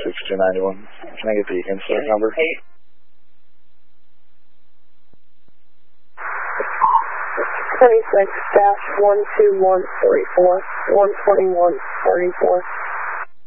6291. Can I get the insert number? 26-12134, 12134.